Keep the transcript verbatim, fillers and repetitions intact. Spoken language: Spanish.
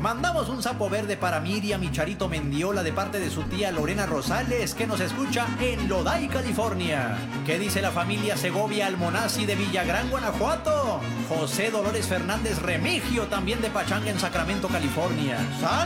Mandamos un sapo verde para Miriam y Charito Mendiola de parte de su tía Lorena Rosales, que nos escucha en Lodi, California. ¿Qué dice la familia Segovia Almonacci de Villagrán, Guanajuato? José Dolores Fernández Remigio, también de Pachanga en Sacramento, California. ¡Sal!